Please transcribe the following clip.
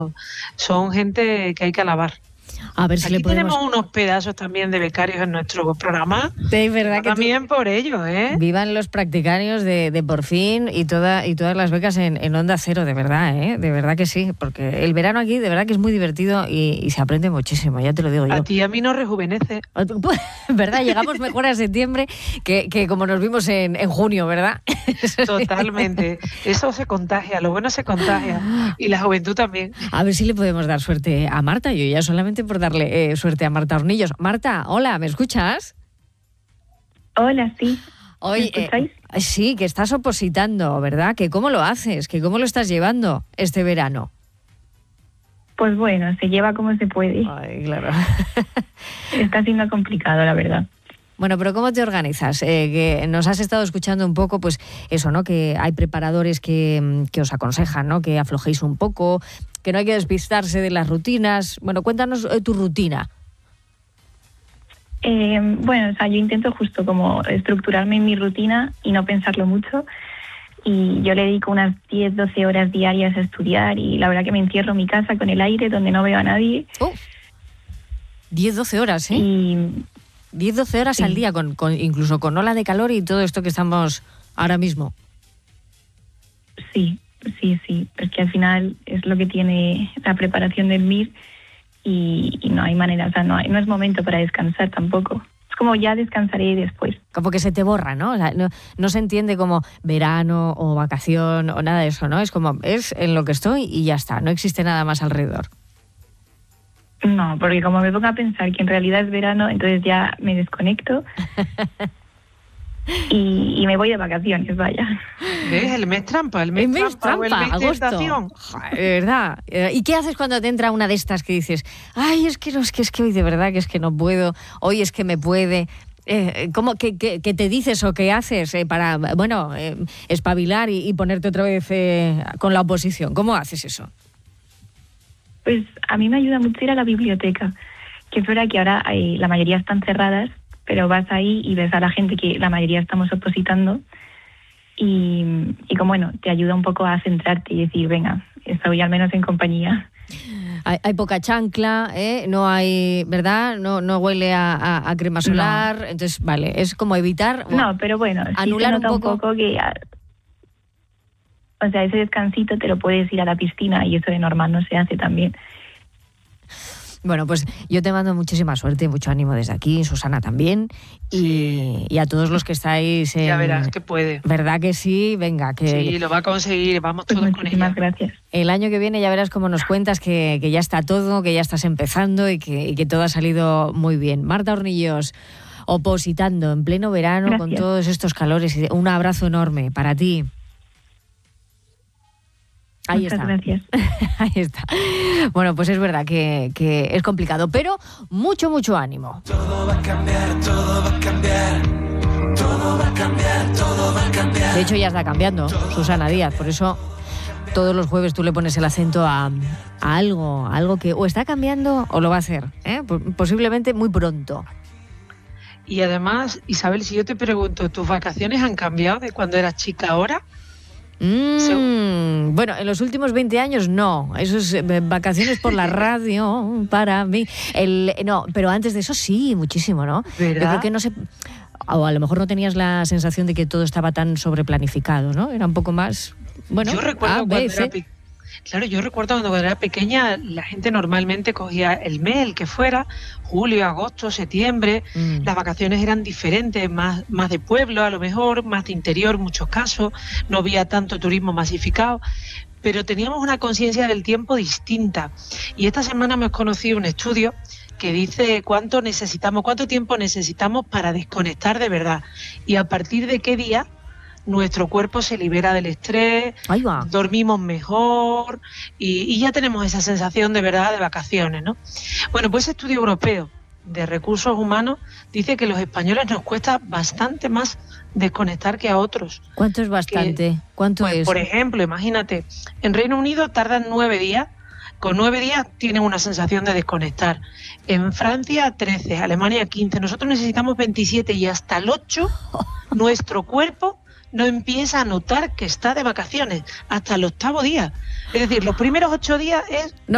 son gente que hay que alabar. A ver si Aquí le podemos... tenemos unos pedazos también de becarios en nuestro programa. Es verdad que también por ello, ¿eh? Vivan los practicarios de Por Fin y todas las becas en Onda Cero, de verdad, ¿eh? De verdad que sí, porque el verano aquí de verdad que es muy divertido y se aprende muchísimo, ya te lo digo yo. A ti y a mí nos rejuvenece. ¿Verdad? Llegamos mejor a septiembre que como nos vimos en junio, ¿verdad? Totalmente. Eso se contagia, lo bueno se contagia y la juventud también. A ver si le podemos dar suerte a Marta, yo ya solamente por darle suerte a Marta Hornillos. Marta, hola, ¿me escuchas? Hola, sí. Hoy, ¿me escucháis? Sí, que estás opositando, ¿verdad? ¿Que cómo lo haces? ¿Que cómo lo estás llevando este verano? Pues bueno, se lleva como se puede. Ay, claro. Está siendo complicado, la verdad. Bueno, pero ¿cómo te organizas? Que nos has estado escuchando un poco, pues eso, ¿no? Que hay preparadores que os aconsejan, ¿no? Que aflojéis un poco, que no hay que despistarse de las rutinas. Bueno, cuéntanos tu rutina. Bueno, o sea, yo intento justo como estructurarme en mi rutina y no pensarlo mucho. Y yo le dedico unas 10, 12 horas diarias a estudiar y la verdad que me encierro en mi casa con el aire donde no veo a nadie. 10, 12 horas, ¿eh? Y 10, 12 horas al día, incluso con ola de calor y todo esto que estamos ahora mismo. Sí. Es que al final es lo que tiene la preparación del MIR y no hay manera, o sea, no es momento para descansar tampoco. Es como ya descansaré después. Como que se te borra, ¿no? O sea, no se entiende como verano o vacación o nada de eso, ¿no? Es como, es en lo que estoy y ya está, no existe nada más alrededor. No, porque como me pongo a pensar que en realidad es verano, entonces ya me desconecto y me voy de vacaciones, vaya. ¿Ves? El mes trampa, el mes trampa, o el mes agosto. tentación. ¿Verdad? ¿Y qué haces cuando te entra una de estas que dices, ay, es que hoy de verdad que es que no puedo, hoy es que me puede? ¿Cómo que te dices o qué haces para, bueno, espabilar y ponerte otra vez con la oposición? ¿Cómo haces eso? Pues a mí me ayuda mucho ir a la biblioteca, que es verdad que ahora la mayoría están cerradas, pero vas ahí y ves a la gente que la mayoría estamos opositando y como bueno, te ayuda un poco a centrarte y decir, venga, estoy al menos en compañía. Hay poca chancla, no hay, ¿verdad? No huele a crema solar, no. Entonces, vale, es como evitar... No, pero bueno, anular sí se nota un poco que... O sea, ese descansito te lo puedes ir a la piscina y eso de normal no se hace también. Bueno, pues yo te mando muchísima suerte, mucho ánimo desde aquí, Susana también, y a todos los que estáis ya verás que puede. ¿Verdad que sí? Venga, que... Sí, lo va a conseguir, vamos todos con ella. Muchísimas gracias. El año que viene ya verás cómo nos cuentas que ya está todo, que ya estás empezando y que todo ha salido muy bien. Marta Hornillos, opositando en pleno verano. Gracias. Con todos estos calores. Un abrazo enorme para ti. Ahí Muchas está. Gracias. Ahí está. Bueno, pues es verdad que es complicado, pero mucho ánimo. Todo va a cambiar, todo va a cambiar. Todo va a cambiar, todo va a cambiar. De hecho, ya está cambiando, Susana Díaz. Por eso todos los jueves tú le pones el acento a algo que o está cambiando o lo va a hacer, posiblemente muy pronto. Y además, Isabel, si yo te pregunto, ¿tus vacaciones han cambiado de cuando eras chica ahora? Bueno, en los últimos 20 años no. Eso es vacaciones por la radio para mí. No, pero antes de eso sí, muchísimo, ¿no? ¿Verdad? Yo creo que no sé... O a lo mejor no tenías la sensación de que todo estaba tan sobreplanificado, ¿no? Era un poco más... Bueno, yo recuerdo yo recuerdo cuando era pequeña, la gente normalmente cogía el mes, el que fuera, julio, agosto, septiembre. Las vacaciones eran diferentes, más de pueblo, a lo mejor, más de interior en muchos casos, no había tanto turismo masificado, pero teníamos una conciencia del tiempo distinta. Y esta semana hemos conocido un estudio que dice cuánto tiempo necesitamos para desconectar de verdad y a partir de qué día nuestro cuerpo se libera del estrés, dormimos mejor y ya tenemos esa sensación de verdad de vacaciones, ¿no? Bueno, pues ese estudio europeo de recursos humanos dice que a los españoles nos cuesta bastante más desconectar que a otros. ¿Cuánto es bastante? ¿Cuánto es? Por ejemplo, imagínate, en Reino Unido tardan 9 días, con 9 días tienen una sensación de desconectar. En Francia 13, Alemania 15, nosotros necesitamos 27 y hasta el 8 nuestro cuerpo no empieza a notar que está de vacaciones hasta el 8º día. Es decir, los primeros 8 días es... No